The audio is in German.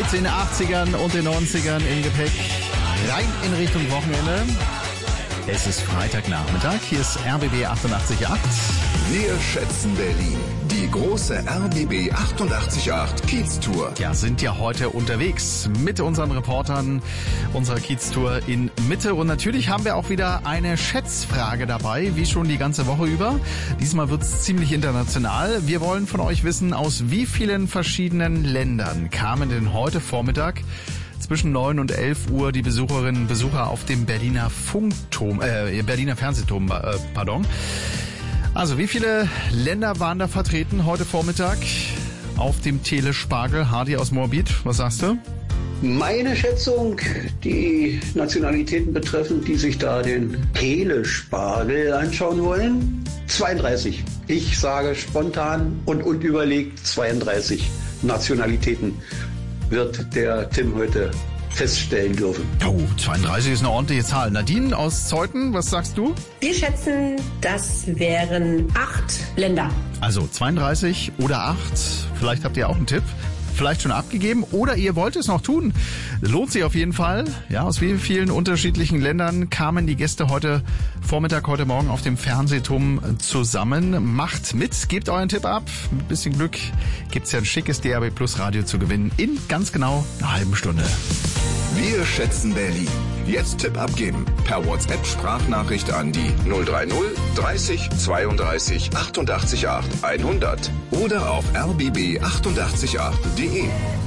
mit den 80ern und den 90ern im Gepäck rein in Richtung Wochenende. Es ist Freitagnachmittag, hier ist RBB 88.8. Wir schätzen Berlin. Die große RBB 88.8 Kiez-Tour. Ja, sind ja heute unterwegs mit unseren Reportern unserer Kiez-Tour in Mitte. Und natürlich haben wir auch wieder eine Schätzfrage dabei, wie schon die ganze Woche über. Diesmal wird's ziemlich international. Wir wollen von euch wissen, aus wie vielen verschiedenen Ländern kamen denn heute Vormittag zwischen 9 und 11 Uhr die Besucherinnen und Besucher auf dem Berliner Berliner Fernsehturm, Also, wie viele Länder waren da vertreten heute Vormittag auf dem Telespargel? Hardy aus Moabit, was sagst du? Meine Schätzung, die Nationalitäten betreffend, die sich da den Telespargel anschauen wollen, 32. Ich sage spontan und unüberlegt 32 Nationalitäten wird der Tim heute feststellen dürfen. Oh, 32 ist eine ordentliche Zahl. Nadine aus Zeuthen, was sagst du? Wir schätzen, das wären 8 Länder. Also 32 oder 8. Vielleicht habt ihr auch einen Tipp. Vielleicht schon abgegeben oder ihr wollt es noch tun. Lohnt sich auf jeden Fall. Ja, aus wie vielen unterschiedlichen Ländern kamen die Gäste heute Vormittag, heute Morgen auf dem Fernsehturm zusammen? Macht mit, gebt euren Tipp ab. Mit ein bisschen Glück gibt's ja ein schickes DRB Plus Radio zu gewinnen in ganz genau einer halben Stunde. Wir schätzen Berlin. Jetzt Tipp abgeben. Per WhatsApp-Sprachnachricht an die 030 30 32 88 8 100 oder auf rbb888.de.